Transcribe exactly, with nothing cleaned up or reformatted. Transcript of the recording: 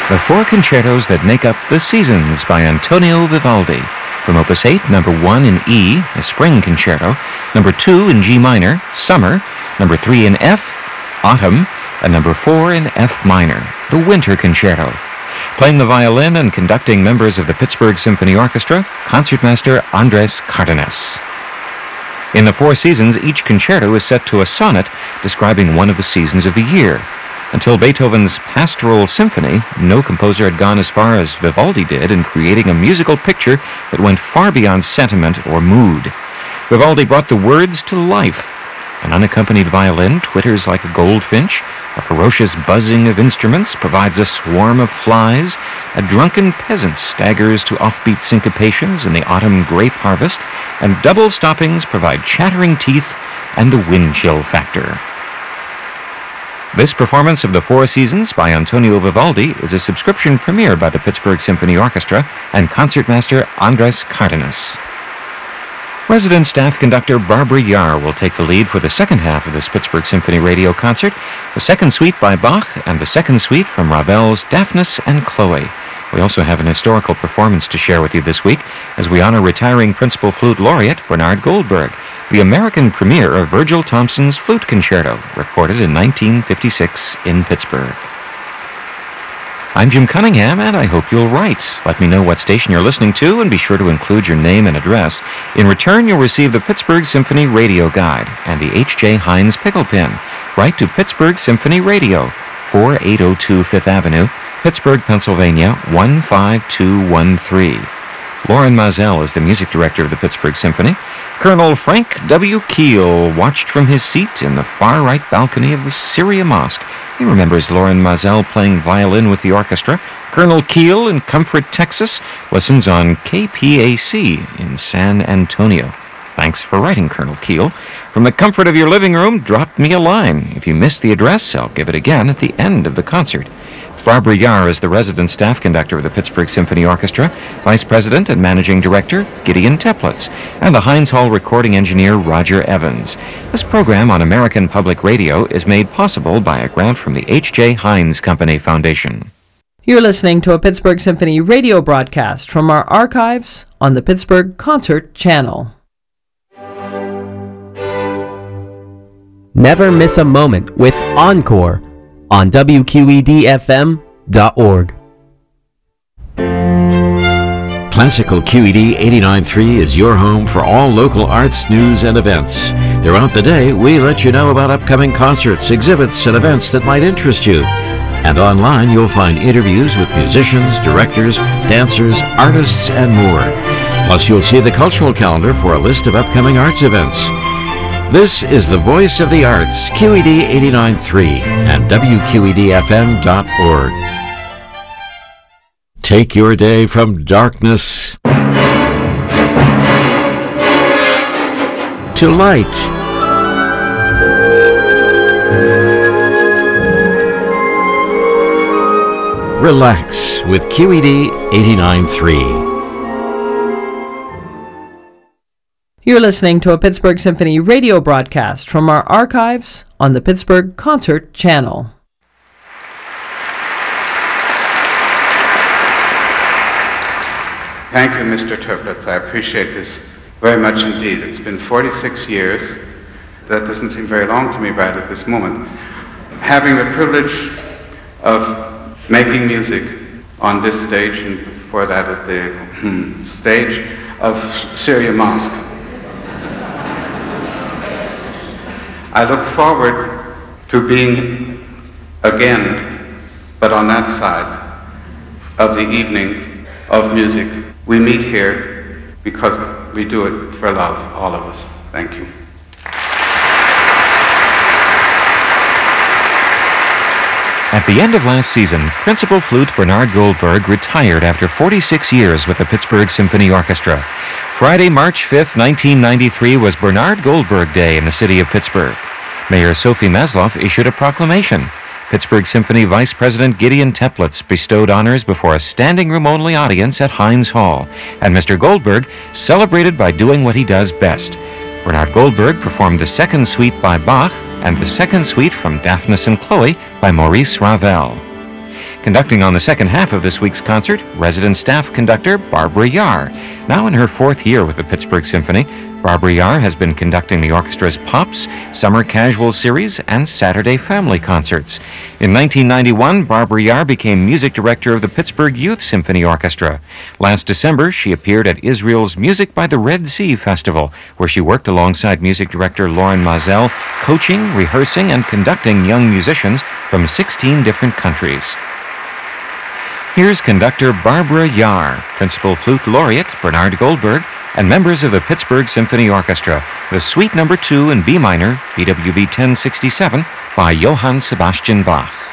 The four concertos that make up The Seasons by Antonio Vivaldi. From Opus eight, number one in E, a Spring Concerto, number two in G minor, Summer, number three in F, Autumn, and number four in F minor, the Winter Concerto. Playing the violin and conducting members of the Pittsburgh Symphony Orchestra, Concertmaster Andres Cardenas. In the Four Seasons, each concerto is set to a sonnet describing one of the seasons of the year. Until Beethoven's Pastoral Symphony, no composer had gone as far as Vivaldi did in creating a musical picture that went far beyond sentiment or mood. Vivaldi brought the words to life. An unaccompanied violin twitters like a goldfinch, a ferocious buzzing of instruments provides a swarm of flies, a drunken peasant staggers to offbeat syncopations in the autumn grape harvest, and double stoppings provide chattering teeth and the wind chill factor. This performance of The Four Seasons by Antonio Vivaldi is a subscription premiere by the Pittsburgh Symphony Orchestra and concertmaster Andres Cardenas. Resident staff conductor Barbara Yar will take the lead for the second half of this Pittsburgh Symphony Radio concert, the second suite by Bach and the second suite from Ravel's Daphnis and Chloe. We also have an historical performance to share with you this week as we honor retiring Principal Flute Laureate Bernard Goldberg, the American premiere of Virgil Thompson's Flute Concerto, recorded in nineteen fifty-six in Pittsburgh. I'm Jim Cunningham, and I hope you'll write. Let me know what station you're listening to, and be sure to include your name and address. In return, you'll receive the Pittsburgh Symphony Radio Guide and the H J Heinz Pickle Pin. Write to Pittsburgh Symphony Radio, forty-eight oh two Fifth Avenue, Pittsburgh, Pennsylvania, one five two one three. Lauren Mazel is the music director of the Pittsburgh Symphony. Colonel Frank W. Keel watched from his seat in the far-right balcony of the Syria Mosque. He remembers Lauren Mazel playing violin with the orchestra. Colonel Keel in Comfort, Texas, listens on K P A C in San Antonio. Thanks for writing, Colonel Keel. From the comfort of your living room, drop me a line. If you missed the address, I'll give it again at the end of the concert. Barbara Yar is the resident staff conductor of the Pittsburgh Symphony Orchestra, Vice President and Managing Director Gideon Teplitz, and the Heinz Hall recording engineer Roger Evans. This program on American Public Radio is made possible by a grant from the H J Heinz Company Foundation. You're listening to a Pittsburgh Symphony radio broadcast from our archives on the Pittsburgh Concert Channel. Never miss a moment with Encore on W Q E D F M dot org. Classical Q E D eighty-nine point three is your home for all local arts, news, and events. Throughout the day, we let you know about upcoming concerts, exhibits, and events that might interest you. And online, you'll find interviews with musicians, directors, dancers, artists, and more. Plus, you'll see the cultural calendar for a list of upcoming arts events. This is the Voice of the Arts, Q E D eighty-nine point three and W Q E D F M dot org. Take your day from darkness to light. Relax with Q E D eighty-nine point three. You're listening to a Pittsburgh Symphony radio broadcast from our archives on the Pittsburgh Concert Channel. Thank you, Mister Teplitz. I appreciate this very much indeed. It's been forty-six years. That doesn't seem very long to me right at this moment. Having the privilege of making music on this stage and before that at the hmm, stage of Syria Mosque. I look forward to being again, but on that side of the evening of music. We meet here because we do it for love, all of us. Thank you. At the end of last season, Principal Flute Bernard Goldberg retired after forty-six years with the Pittsburgh Symphony Orchestra. Friday, March fifth, nineteen ninety-three was Bernard Goldberg Day in the city of Pittsburgh. Mayor Sophie Masloff issued a proclamation. Pittsburgh Symphony Vice President Gideon Teplitz bestowed honors before a standing-room-only audience at Heinz Hall, and Mister Goldberg celebrated by doing what he does best. Bernard Goldberg performed the second suite by Bach and the second suite from Daphnis and Chloe by Maurice Ravel. Conducting on the second half of this week's concert, resident staff conductor Barbara Yar. Now in her fourth year with the Pittsburgh Symphony, Barbara Yar has been conducting the orchestra's Pops, Summer Casual Series, and Saturday Family Concerts. In nineteen ninety-one, Barbara Yar became music director of the Pittsburgh Youth Symphony Orchestra. Last December, she appeared at Israel's Music by the Red Sea Festival, where she worked alongside music director Lauren Mazel, coaching, rehearsing, and conducting young musicians from sixteen different countries. Here's conductor Barbara Yar, principal flute laureate Bernard Goldberg, and members of the Pittsburgh Symphony Orchestra, the Suite Number two in B minor, B W V ten sixty-seven, by Johann Sebastian Bach.